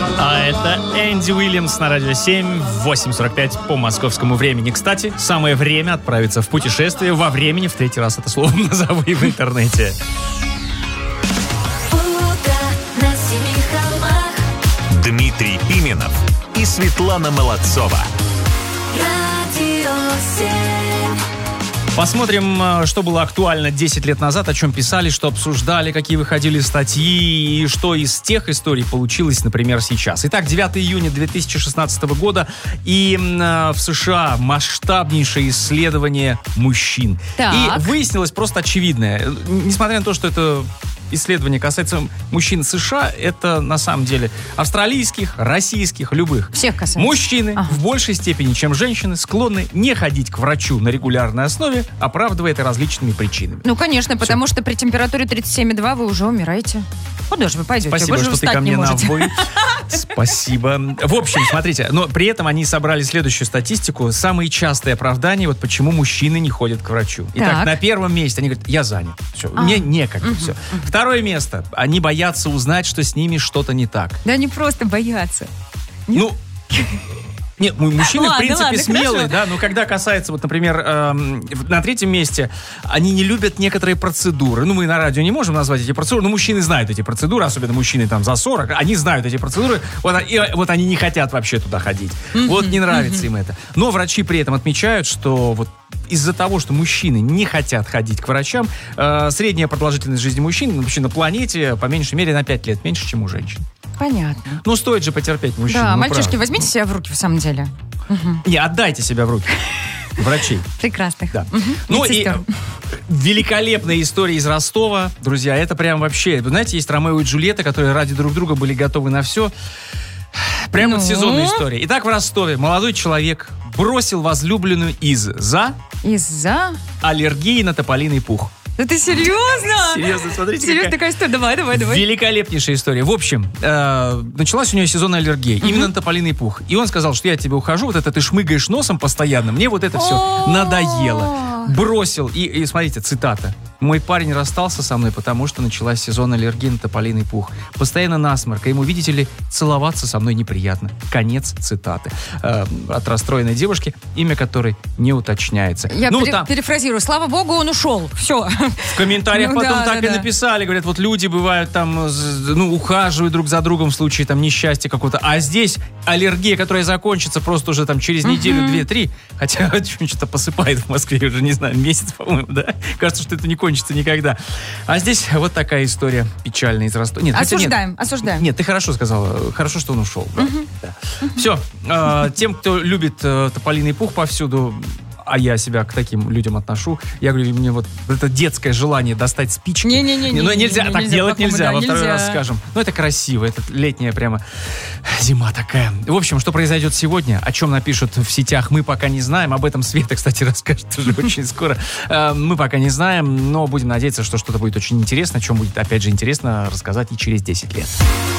А это Энди Уильямс на Радио 7, 8:45 по московскому времени. Кстати, самое время отправиться в путешествие во времени. В третий раз это слово назову и в интернете. Дмитрий Пименов и Светлана Молодцова. Посмотрим, что было актуально 10 лет назад, о чем писали, что обсуждали, какие выходили статьи и что из тех историй получилось, например, сейчас. Итак, 9 июня 2016 года, и в США масштабнейшее исследование мужчин. Так. И выяснилось просто очевидное. Несмотря на то, что это исследование касается мужчин США, это на самом деле австралийских, российских, любых. Всех касается. Мужчины в большей степени, чем женщины, склонны не ходить к врачу на регулярной основе, оправдывая это различными причинами. Ну, конечно, потому что при температуре 37,2 вы уже умираете. Куда же вы пойдете? Спасибо, вы же что ты встать ко не мне на можете. «вы». Спасибо. В общем, смотрите, но при этом они собрали следующую статистику. Самые частые оправдания, вот почему мужчины не ходят к врачу. Итак, Так. на первом месте они говорят, я занят. Все, мне некогда. Все. Второе место. Они боятся узнать, что с ними что-то не так. Да они просто боятся. Ну, нет, мужчины, Ладно, в принципе, ладно, смелые, хорошо. да, но когда касается, вот, например, на третьем месте, они не любят некоторые процедуры. Ну, мы на радио не можем назвать эти процедуры, но мужчины знают эти процедуры, особенно мужчины там за 40, они знают эти процедуры, вот они не хотят вообще туда ходить. Вот не нравится им это. Но врачи при этом отмечают, что вот из-за того, что мужчины не хотят ходить к врачам, средняя продолжительность жизни мужчин вообще на планете по меньшей мере на 5 лет меньше, чем у женщин. Понятно. Ну, стоит же потерпеть мужчин. Да, ну, мальчишки, правда. возьмите себя в руки в самом деле. Не, отдайте себя в руки врачей. Прекрасных. Да. Ну и Медсестер. великолепная история из Ростова. Друзья, это прям вообще... Вы знаете, есть Ромео и Джульетта, которые ради друг друга были готовы на все. Прям вот сезонная история. Итак, в Ростове молодой человек бросил возлюбленную из-за аллергии на тополиный пух. Да ты серьезно? Серьезно, смотрите, Серьезно, такая история. Давай. Великолепнейшая история. В общем, началась у нее сезонная аллергия. Именно на тополиный пух. И он сказал, что я от тебя ухожу, вот это ты шмыгаешь носом постоянно, мне вот это все надоело. Бросил. И смотрите, цитата. «Мой парень расстался со мной, потому что началась сезонная аллергия на тополиный пух. Постоянно насморк, а ему, видите ли, целоваться со мной неприятно». Конец цитаты. От расстроенной девушки, имя которой не уточняется. Я перефразирую. Слава богу, он ушел. Все. В комментариях потом так и написали. Говорят, вот люди бывают там, ухаживают друг за другом в случае там несчастья какого-то. А здесь аллергия, которая закончится просто уже там через неделю, 2-3. Хотя что-то посыпает в Москве уже, не знаю, месяц, по-моему, да? Кажется, что это не кончится никогда. А здесь вот такая история печальная из Ростова. Нет, осуждаем. Нет, ты хорошо сказала. Хорошо, что он ушел. Да. Все. Тем, кто любит тополиный пух повсюду, а я себя к таким людям отношу. Я говорю, мне вот это детское желание достать спички. Не-не-не. Нельзя, так делать нельзя. Во второй раз скажем. Ну, это красиво. Это летняя прямо зима такая. В общем, что произойдет сегодня, о чем напишут в сетях, мы пока не знаем. Об этом Света, кстати, расскажет уже очень скоро. Мы пока не знаем, но будем надеяться, что что-то будет очень интересно, о чем будет, опять же, интересно рассказать и через 10 лет.